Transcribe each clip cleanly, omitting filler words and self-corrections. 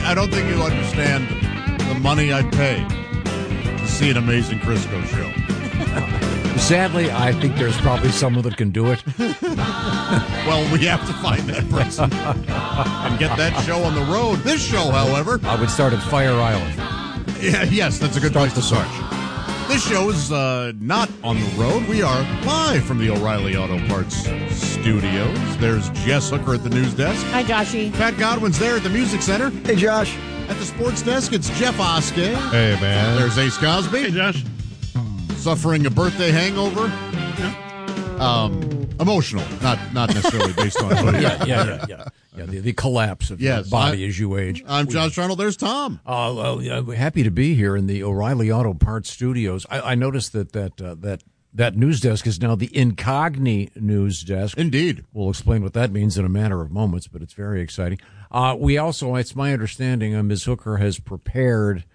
I don't think you understand the money I'd pay to see an Amazing Crisco show. Sadly, I think there's probably someone that can do it. Well, we have to find that person and get that show on the road. This show, however... I would start at Fire Island. Yeah, yes, that's a good place to start. This show is not on the road. We are live from the O'Reilly Auto Parts studios. There's Jess Hooker at the news desk. Hi, Joshy. Pat Godwin's there at the music center. Hey, Josh. At the sports desk, it's Jeff Oskey. Hey, man. There's Ace Cosby. Hey, Josh. Suffering a birthday hangover. Emotional, not necessarily based on. Yeah. The collapse of your body as you age. I'm Josh Arnold. There's Tom. Happy to be here in the O'Reilly Auto Parts studios. I noticed that news desk is now the Incogni news desk. Indeed. We'll explain what that means in a matter of moments, but it's very exciting. We also, it's my understanding, Ms. Hooker has prepared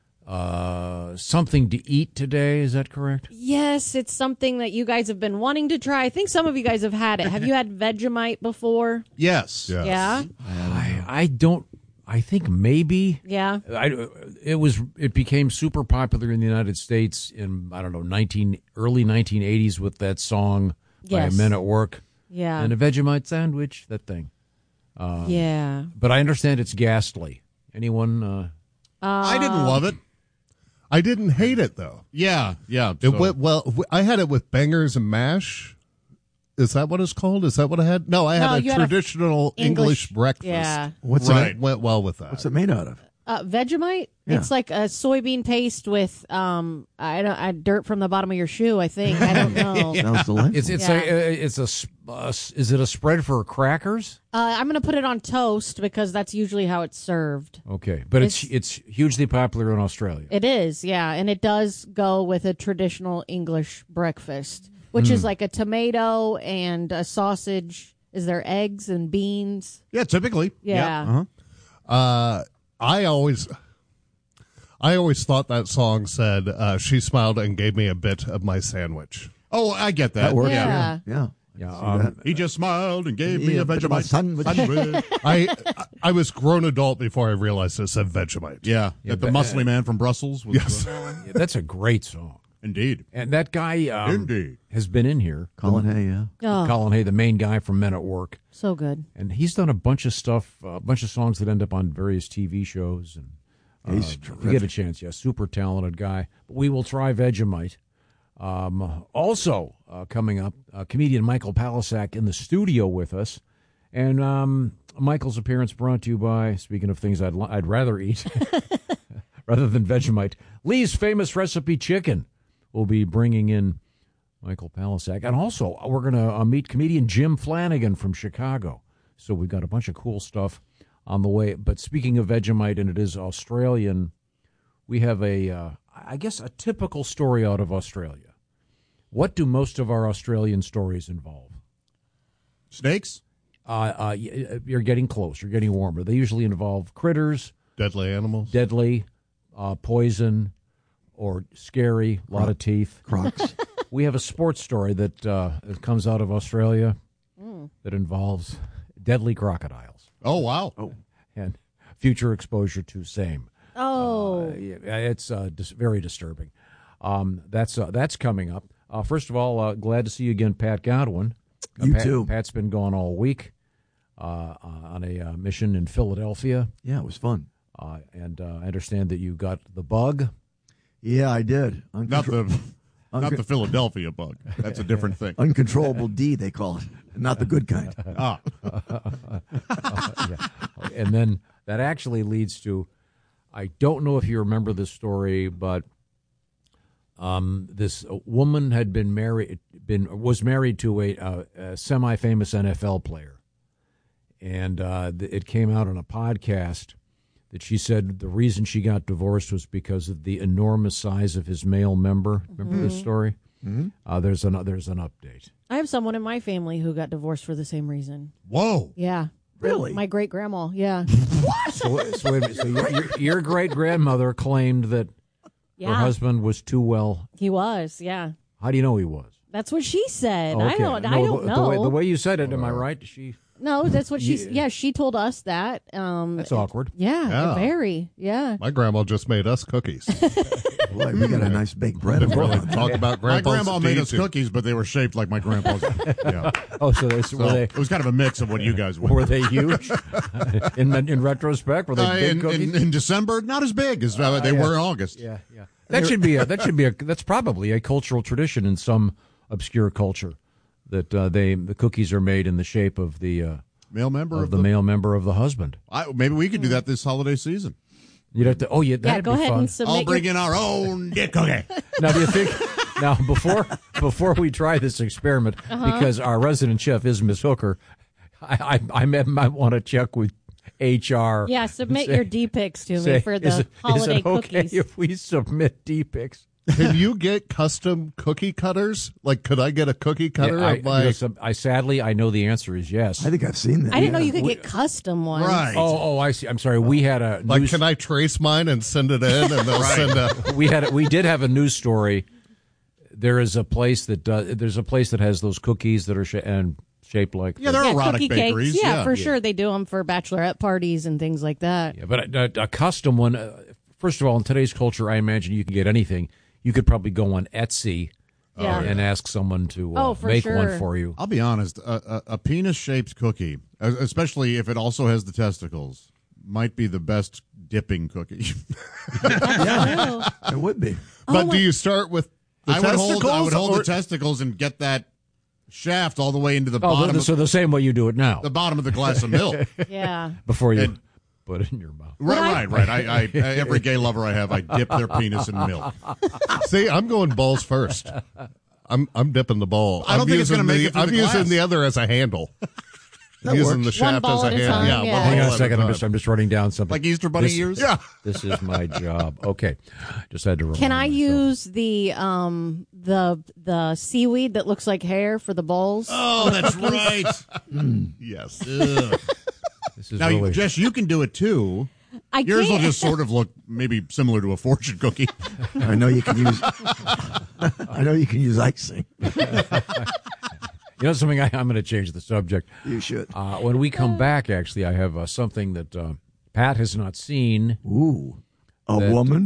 something to eat today. Is that correct? Yes, it's something that you guys have been wanting to try. I think some of you guys have had it. Have you had Vegemite before? Yes. Yeah? I don't. I think maybe. Yeah. It became super popular in the United States in, I don't know, early 1980s with that song by Men at Work. Yeah. And a Vegemite sandwich, that thing. Yeah. But I understand it's ghastly. Anyone? I didn't love it. I didn't hate it, though. Yeah. It went well. I had it with bangers and mash. Is that what it's called? Is that what I had? No, I had a traditional English breakfast. Yeah. It went well with that. What's it made out of? Vegemite? Yeah. It's like a soybean paste with dirt from the bottom of your shoe, I think. I don't know. Sounds delicious. Is it a spread for crackers? I'm going to put it on toast because that's usually how it's served. Okay, but it's hugely popular in Australia. It is, yeah, and it does go with a traditional English breakfast, which is like a tomato and a sausage. Is there eggs and beans? Yeah, typically. Yeah. I always thought that song said, she smiled and gave me a bit of my sandwich. Oh, I get that. That works. Yeah. Yeah. He just smiled and gave me a Vegemite sandwich. I was grown adult before I realized it said Vegemite. Yeah, that the muscly man from Brussels was. Yes. Yeah, that's a great song. Indeed. And that guy Indeed. has been in here. Colin Hay, yeah. Oh, Colin Hay, the main guy from Men at Work. so good. And he's done a bunch of stuff, a bunch of songs that end up on various TV shows. And He's if you terrific. get a chance, super talented guy. But we will try Vegemite. Also coming up, comedian Michael Palasak in the studio with us. And Michael's appearance brought to you by, speaking of things I'd rather eat, rather than Vegemite, Lee's Famous Recipe Chicken. We'll be bringing in Michael Palasak. And also, we're going to meet comedian Jim Flanagan from Chicago. So we've got a bunch of cool stuff on the way. But speaking of Vegemite, and it is Australian, we have a typical story out of Australia. What do most of our Australian stories involve? Snakes? You're getting close. You're getting warmer. They usually involve critters, Deadly animals. deadly, poison, or scary, a lot of teeth. Crocs. We have a sports story that comes out of Australia that involves deadly crocodiles Oh, wow. and future exposure to same. Oh. It's very disturbing. That's coming up. First of all, glad to see you again, Pat Godwin. You too. Pat's been gone all week on a mission in Philadelphia. Yeah, it was fun. And I understand that you got the bug. Yeah, I did. Not the Philadelphia bug. That's a different thing. Uncontrollable D, they call it. Not the good kind. Ah. Yeah. And then that actually leads to, I don't know if you remember this story, but this woman had was married to a semi-famous NFL player, and it came out on a podcast that she said the reason she got divorced was because of the enormous size of his male member. Remember this story? Mm-hmm. There's an update. I have someone in my family who got divorced for the same reason. Whoa. Yeah. Really? My great-grandma, yeah. So your great-grandmother claimed that Yeah. her husband was too well. He was, yeah. How do you know he was? That's what she said. Okay. I don't know. The way you said it, am I right? No, that's what she told us that. That's awkward. Yeah. Very. Yeah. My grandma just made us cookies. Boy, we got a nice baked bread. Didn't really talk about My grandpa's grandma made us deeds. cookies, but they were shaped like my grandpa's. Yeah. Oh, so they So were it was kind of a mix of what you guys were they huge? in retrospect, were they big cookies? in December, not as big as they were in August. Yeah. That's probably a cultural tradition in some obscure culture that the cookies are made in the shape of the Male member of the male member of the husband. Maybe we could do that this holiday season. You'd have to. Oh, yeah, that'd go be ahead fun. and submit. I'll bring in our own dick cookie. Now, do you think? Now, before we try this experiment, because our resident chef is Miss Hooker, I might want to check with HR. Yeah, submit your D-pics to me for the is holiday it okay cookies. if we submit D-pics? Can you get custom cookie cutters? Like, could I get a cookie cutter? I know the answer is yes. I think I've seen that. I didn't know you could get custom ones. Right. Oh, I see. I'm sorry. We had a Like, news, can I trace mine and send it in, and they'll send a. we did have a news story. There is a place that has those cookies that are shaped like Yeah, they're erotic cookie bakeries. cakes. Yeah, for sure. They do them for bachelorette parties and things like that. Yeah, but a custom one. First of all, in today's culture, I imagine you can get anything. You could probably go on Etsy Yeah. and ask someone to for make sure. one for you. I'll be honest, a penis-shaped cookie, especially if it also has the testicles, might be the best dipping cookie. Oh. It would be. But do you start with the I would testicles? hold or- the testicles and get that shaft all the way into the bottom So the same way you do it now, the bottom of the glass of milk. Yeah. before you and- put it in your mouth. Right. I every gay lover I have, I dip their penis in milk. See, I'm going balls first. I'm dipping the ball. I don't think it's using gonna make it through I'm the using glass. the other as a handle. I'm using the shaft ball as a at a handle. time, Yeah, yeah. one Hang ball on a at second. time. I'm just writing down something. Like Easter Bunny This- ears? Yeah. This is my job. Okay, just had to. Can I remind myself. use the seaweed that looks like hair for the bowls? Oh, that's right. Yes. Ugh. This is Now, really. Jess, you can do it too. I Yours will can't. just sort of look maybe similar to a fortune cookie. I know you can use. I know you can use icing. You know something? I'm going to change the subject. You should. When we come back, actually, I have something that Pat has not seen. Ooh, a That- woman.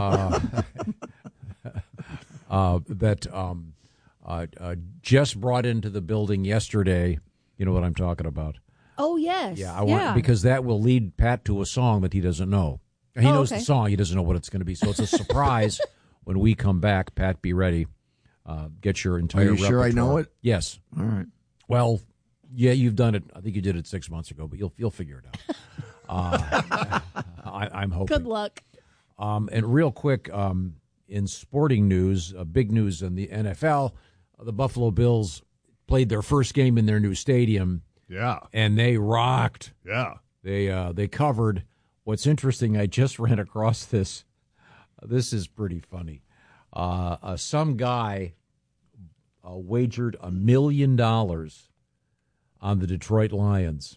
Jess brought into the building yesterday. You know what I'm talking about? Oh, yes. Yeah, I want because that will lead Pat to a song that he doesn't know. He knows okay. the song, he doesn't know what it's going to be. So it's a surprise when we come back. Pat, be ready. Get your entire. Are you sure I know repertoire. it? Yes. All right. Well, yeah, you've done it. I think you did it 6 months ago, but you'll figure it out. I'm hoping. Good luck. And real quick, in sporting news, big news in the NFL, the Buffalo Bills played their first game in their new stadium, Yeah. and they rocked. Yeah. They covered. What's interesting, I just ran across this. This is pretty funny. Some guy wagered $1 million on the Detroit Lions.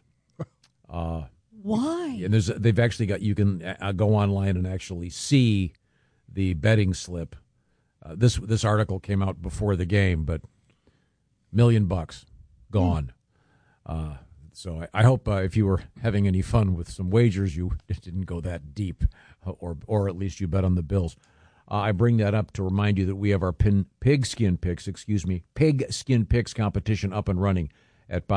Why? And they've actually got, you can go online and actually see the betting slip. This article came out before the game, but $1 million gone. So I hope if you were having any fun with some wagers, you didn't go that deep, or at least you bet on the Bills. I bring that up to remind you that we have our pigskin picks competition up and running at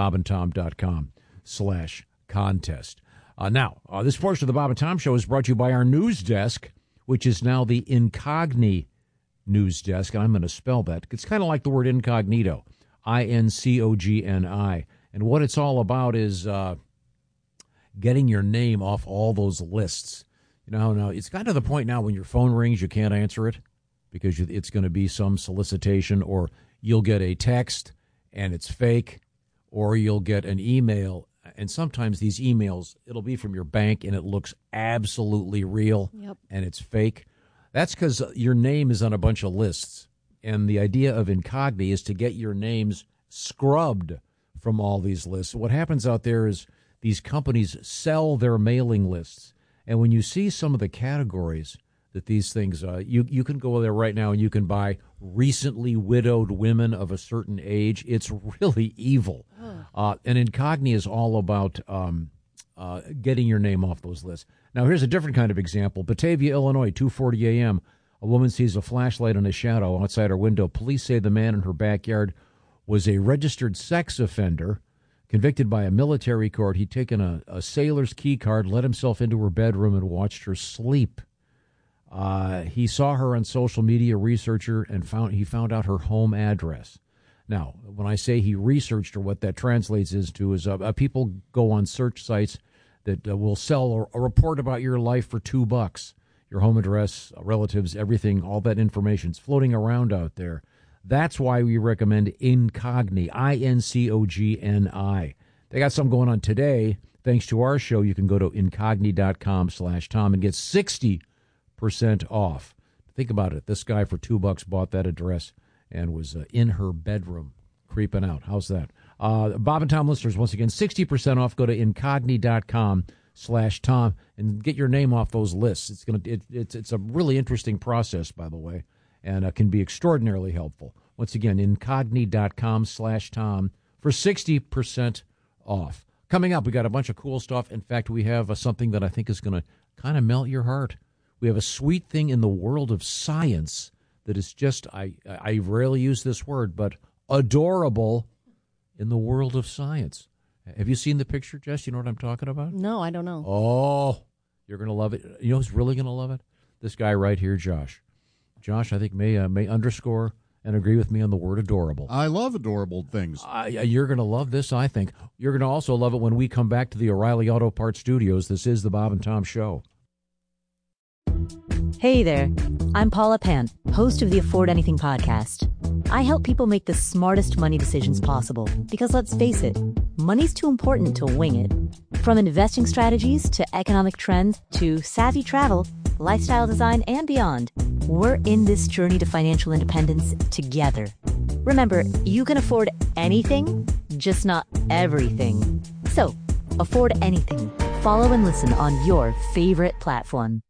bobandtom.com/contest. Now, this portion of the Bob and Tom Show is brought to you by our news desk, which is now the Incogni news desk, and I'm going to spell that. It's kind of like the word incognito, INCOGNI. And what it's all about is getting your name off all those lists. You know, now it's gotten to the point now when your phone rings, you can't answer it because it's going to be some solicitation, or you'll get a text and it's fake, or you'll get an email. And sometimes these emails, it'll be from your bank and it looks absolutely real. Yep. And it's fake. That's because your name is on a bunch of lists. And the idea of Incogni is to get your names scrubbed from all these lists. What happens out there is these companies sell their mailing lists. And when you see some of the categories that these things, you can go there right now and you can buy recently widowed women of a certain age. It's really evil. And Incogni is all about getting your name off those lists. Now, here's a different kind of example. Batavia, Illinois, 2:40 a.m. A woman sees a flashlight in a shadow outside her window. Police say the man in her backyard was a registered sex offender, convicted by a military court. He'd taken a sailor's key card, let himself into her bedroom, and watched her sleep. He saw her on social media, researched her, and found out her home address. Now, when I say he researched her, what that translates is people go on search sites that will sell a report about your life for $2. Your home address, relatives, everything, all that information's floating around out there. That's why we recommend Incogni, INCOGNI. They got something going on today. Thanks to our show, you can go to incogni.com/Tom and get 60% off. Think about it. This guy for $2 bought that address and was in her bedroom creeping out. How's that? Bob and Tom listeners, once again, 60% off. Go to incogni.com/Tom and get your name off those lists. It's a really interesting process, by the way, and can be extraordinarily helpful. Once again, incogni.com/Tom for 60% off. Coming up, we got a bunch of cool stuff. In fact, we have something that I think is going to kind of melt your heart. We have a sweet thing in the world of science that is just, I rarely use this word, but adorable in the world of science. Have you seen the picture, Jess? You know what I'm talking about? No, I don't know. Oh, you're going to love it. You know who's really going to love it? This guy right here, Josh. Josh, I think, may underscore and agree with me on the word adorable. I love adorable things. You're going to love this, I think. You're going to also love it when we come back to the O'Reilly Auto Parts Studios. This is the Bob and Tom Show. Hey there, I'm Paula Pant, host of the Afford Anything podcast. I help people make the smartest money decisions possible because, let's face it, money's too important to wing it. From investing strategies to economic trends to savvy travel, lifestyle design, and beyond, we're in this journey to financial independence together. Remember, you can afford anything, just not everything. So, afford anything. Follow and listen on your favorite platform.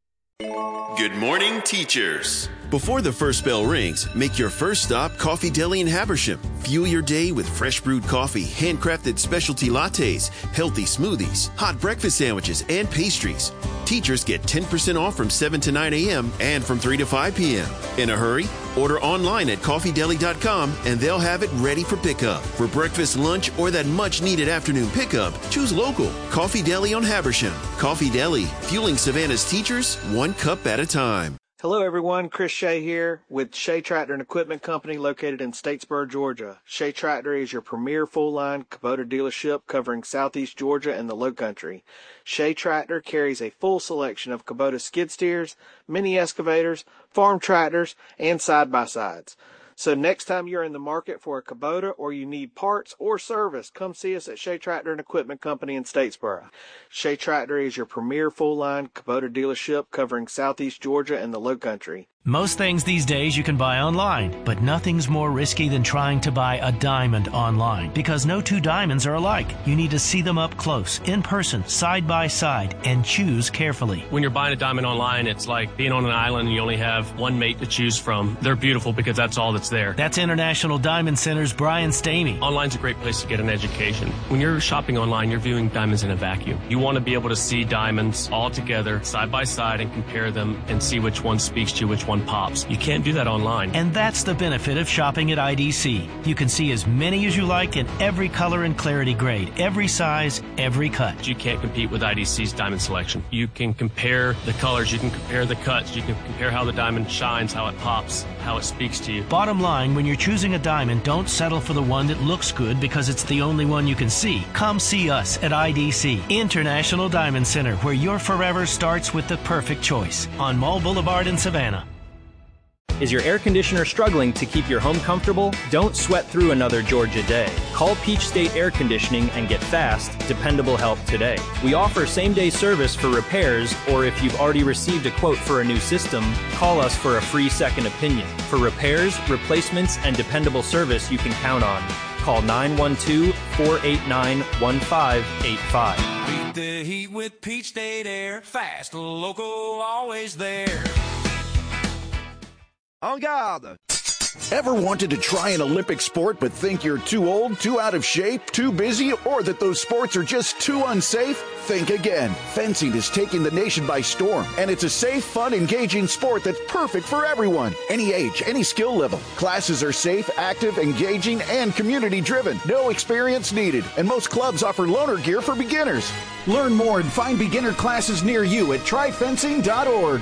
Good morning, teachers. Before the first bell rings, make your first stop Coffee Deli in Habersham. Fuel your day with fresh brewed coffee, handcrafted specialty lattes, healthy smoothies, hot breakfast sandwiches, and pastries. Teachers get 10% off from 7 to 9 a.m. and from 3 to 5 p.m. In a hurry? Order online at coffeedeli.com and they'll have it ready for pickup. For breakfast, lunch, or that much-needed afternoon pickup, choose local. Coffee Deli on Habersham. Coffee Deli, fueling Savannah's teachers one cup at a time. Hello, everyone. Chris Shea here with Shea Tractor and Equipment Company located in Statesboro, Georgia. Shea Tractor is your premier full-line Kubota dealership covering southeast Georgia and the Lowcountry. Shea Tractor carries a full selection of Kubota skid steers, mini excavators, farm tractors, and side-by-sides. So next time you're in the market for a Kubota or you need parts or service, come see us at Shea Tractor and Equipment Company in Statesboro. Shea Tractor is your premier full-line Kubota dealership covering southeast Georgia and the Lowcountry. Most things these days you can buy online, but nothing's more risky than trying to buy a diamond online, because no two diamonds are alike. You need to see them up close, in person, side by side, and choose carefully. When you're buying a diamond online, it's like being on an island and you only have one mate to choose from. They're beautiful because that's all that's there. That's International Diamond Center's Brian Stamey. Online's a great place to get an education. When you're shopping online, you're viewing diamonds in a vacuum. You want to be able to see diamonds all together, side by side, and compare them and see which one speaks to you, which one pops. You can't do that online. And that's the benefit of shopping at IDC. You can see as many as you like in every color and clarity grade, every size, every cut. You can't compete with IDC's diamond selection. You can compare the colors, you can compare the cuts, you can compare how the diamond shines, how it pops, how it speaks to you. Bottom line, when you're choosing a diamond, don't settle for the one that looks good because it's the only one you can see. Come see us at IDC, International Diamond Center, where your forever starts with the perfect choice on Mall Boulevard in Savannah. Is your air conditioner struggling to keep your home comfortable? Don't sweat through another Georgia day. Call Peach State Air Conditioning and get fast, dependable help today. We offer same-day service for repairs, or if you've already received a quote for a new system, call us for a free second opinion. For repairs, replacements, and dependable service you can count on. Call 912-489-1585. Beat the heat with Peach State Air. Fast, local, always there. En garde! Ever wanted to try an Olympic sport but think you're too old, too out of shape, too busy, or that those sports are just too unsafe? Think again. Fencing is taking the nation by storm, and it's a safe, fun, engaging sport that's perfect for everyone. Any age, any skill level. Classes are safe, active, engaging, and community-driven. No experience needed, and most clubs offer loaner gear for beginners. Learn more and find beginner classes near you at tryfencing.org.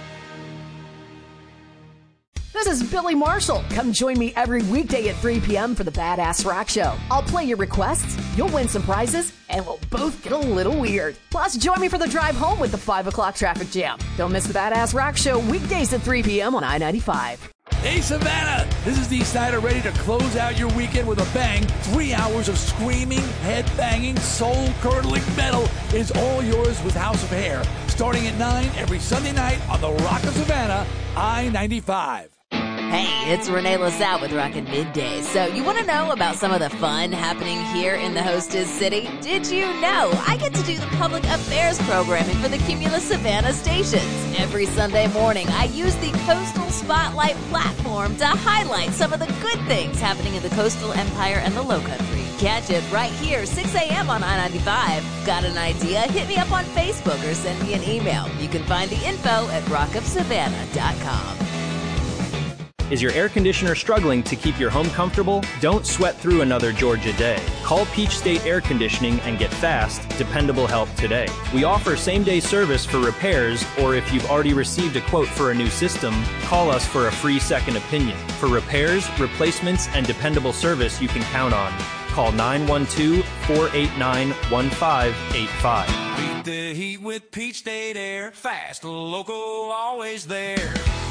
This is Billy Marshall. Come join me every weekday at 3 p.m. for the Badass Rock Show. I'll play your requests, you'll win some prizes, and we'll both get a little weird. Plus, join me for the drive home with the 5 o'clock traffic jam. Don't miss the Badass Rock Show weekdays at 3 p.m. on I-95. Hey, Savannah! This is Dee Snider ready to close out your weekend with a bang. 3 hours of screaming, head-banging, soul-curdling metal is all yours with House of Hair. Starting at 9 every Sunday night on the Rock of Savannah, I-95. Hey, it's Renee LaSalle with Rockin' Middays. So you want to know about some of the fun happening here in the hostess city? Did you know I get to do the public affairs programming for the Cumulus Savannah stations? Every Sunday morning, I use the Coastal Spotlight platform to highlight some of the good things happening in the coastal empire and the Lowcountry. Catch it right here, 6 a.m. on I-95. Got an idea? Hit me up on Facebook or send me an email. You can find the info at rockofsavannah.com. Is your air conditioner struggling to keep your home comfortable? Don't sweat through another Georgia day. Call Peach State Air Conditioning and get fast, dependable help today. We offer same-day service for repairs, or if you've already received a quote for a new system, call us for a free second opinion. For repairs, replacements, and dependable service you can count on. Call 912-489-1585. Beat the heat with Peach State Air. Fast, local, always there.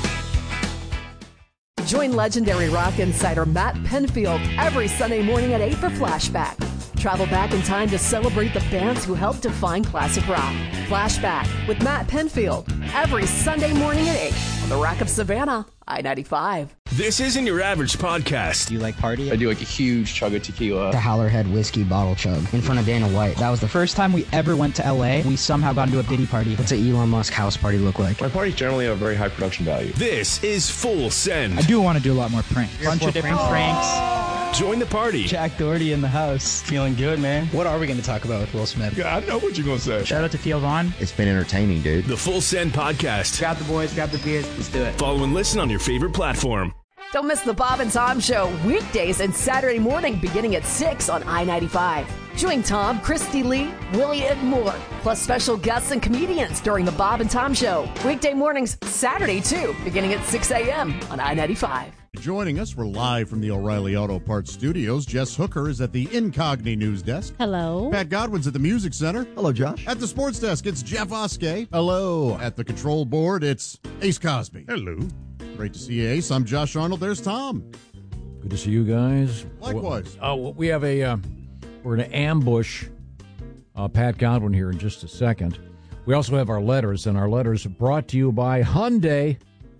Join legendary rock insider Matt Penfield every Sunday morning at 8 for Flashback. Travel back in time to celebrate the bands who helped define classic rock. Flashback with Matt Penfield every Sunday morning at 8 on the Rock of Savannah, I-95. This isn't your average podcast. Do you like party? I do like a huge chug of tequila. The Howlerhead whiskey bottle chug in front of Dana White. That was the first time we ever went to LA. We somehow got into a Diddy party. What's an Elon Musk house party look like? My parties generally have a very high production value. This is Full Send. I do want to do a lot more pranks. Bunch of different pranks. Join the party. Jack Doherty in the house. Feeling good, man. What are we going to talk about with Will Smith? Yeah, I know what you're going to say. Shout out to Theo Vaughn. It's been entertaining, dude. The Full Send Podcast. Grab the boys, grab the beers. Let's do it. Follow and listen on your favorite platform. Don't miss the Bob and Tom Show weekdays and Saturday morning beginning at 6 on I-95. Join Tom, Christy Lee, Willie, and more, plus special guests and comedians during the Bob and Tom Show. Weekday mornings, Saturday too, beginning at 6 a.m. on I-95. Joining us, we're live from the O'Reilly Auto Parts Studios. Jess Hooker is at the Incogni News Desk. Hello. Pat Godwin's at the Music Center. Hello, Josh. At the Sports Desk, it's Jeff Oskey. Hello. At the Control Board, it's Ace Cosby. Hello. Great to see you, Ace. I'm Josh Arnold. There's Tom. Good to see you guys. Likewise. We have we're going to ambush Pat Godwin here in just a second. We also have our letters, and our letters are brought to you by Hyundai.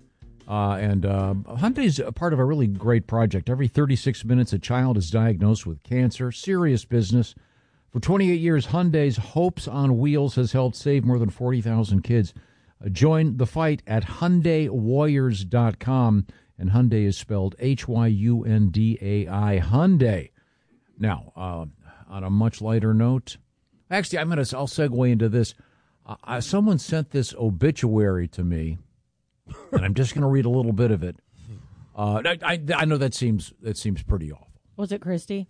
Hyundai's a part of a really great project. Every 36 minutes, a child is diagnosed with cancer. Serious business. For 28 years, Hyundai's Hopes on Wheels has helped save more than 40,000 kids. Join the fight at HyundaiWarriors.com, and Hyundai is spelled Hyundai. Hyundai. Now, on a much lighter note, actually, I'll segue into this. Someone sent this obituary to me, and I'm just going to read a little bit of it. I know that seems pretty awful. Was it Christy?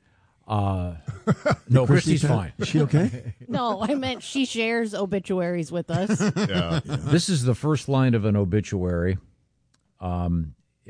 No, Christy's fine. Is she okay? No, I meant she shares obituaries with us. Yeah. This is the first line of an obituary. I'm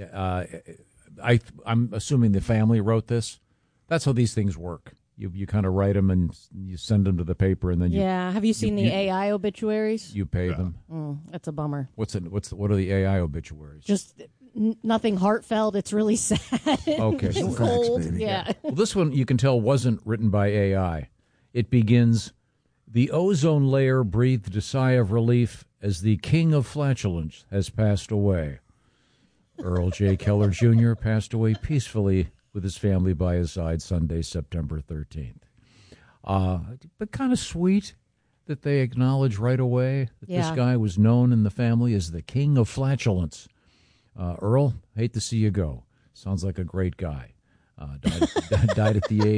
assuming the family wrote this. That's how these things work. You kind of write them and you send them to the paper, and then Have you seen the AI obituaries? You pay them. That's a bummer. What are the AI obituaries? Just nothing heartfelt. It's really sad. Okay. It's cold. Yeah. Well, this one you can tell wasn't written by AI. It begins, "The ozone layer breathed a sigh of relief as the king of flatulence has passed away. Earl J. Keller Jr. passed away peacefully with his family by his side Sunday, September 13th. But kind of sweet that they acknowledge right away that this guy was known in the family as the king of flatulence. Earl, hate to see you go. Sounds like a great guy. Died at the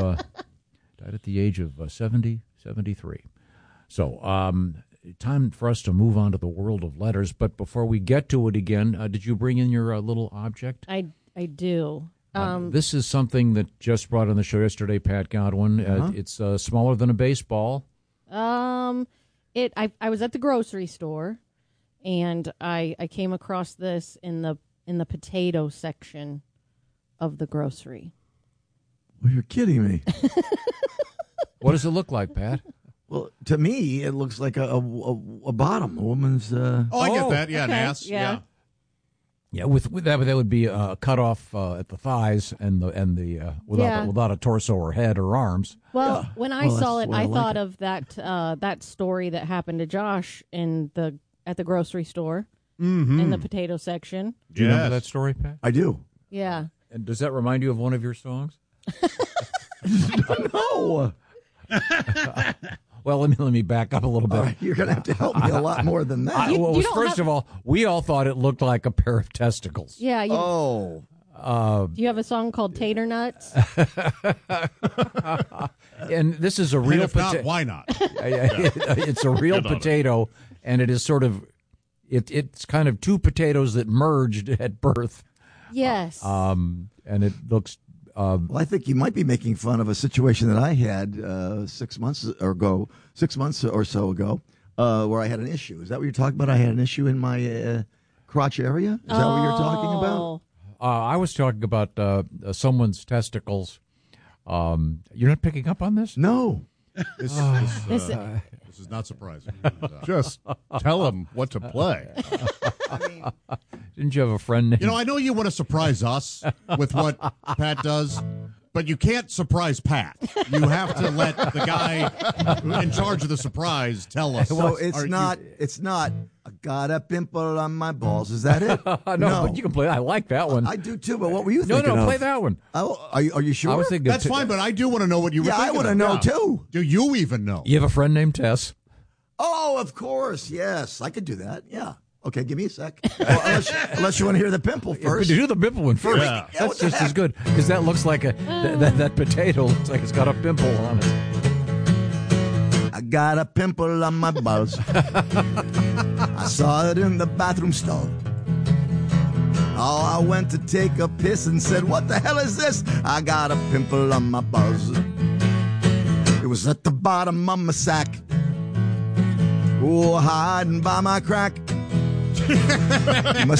age of 73. So, time for us to move on to the world of letters. But before we get to it again, did you bring in your little object? I do. This is something that just brought on the show yesterday, Pat Godwin. It's smaller than a baseball. I was at the grocery store, and I came across this in the potato section of the grocery. Well, you're kidding me. What does it look like, Pat? Well, to me, it looks like a bottom, a woman's. I get that. Yeah, okay. An ass. Yeah. Yeah, with that would be cut off at the thighs and the without a torso or head or arms. Well, when I saw it, I thought of that story that happened to Josh at the grocery store in the potato section. Do you remember that story, Pat? I do. Yeah. And does that remind you of one of your songs? No. Well, let me back up a little bit. All right, you're going to have to help me a lot more than that. First of all, we all thought it looked like a pair of testicles. Yeah. Do you have a song called Tater Nuts? And this is a real potato. Why not? It's a real potato, and it is sort of it's kind of two potatoes that merged at birth. Yes. And it looks. Well, I think you might be making fun of a situation that I had 6 months or so ago, where I had an issue. Is that what you're talking about? I had an issue in my crotch area? Is that what you're talking about? I was talking about someone's testicles. You're not picking up on this? No. This is not surprising. Just tell them what to play. Didn't you have a friend named... I know you want to surprise us with what Pat does, but you can't surprise Pat. You have to let the guy in charge of the surprise tell us. So it's not, I got a pimple on my balls. Is that it? No, but you can play. I like that one. I do too, but what were you thinking No, of? play that one. Oh, are you sure? I was thinking That's fine, but I do want to know what you were thinking. Yeah, I want to know too. Do you even know? You have a friend named Tess? Oh, of course. Yes, I could do that. Yeah. Okay, give me a sec. Well, unless you want to hear the pimple first. Do the pimple one first. Yeah. That's just as good, because that looks like that potato looks like it's got a pimple on it. I got a pimple on my balls. I saw it in the bathroom stall. Oh, I went to take a piss and said, what the hell is this? I got a pimple on my balls. It was at the bottom of my sack. Oh, hiding by my crack. My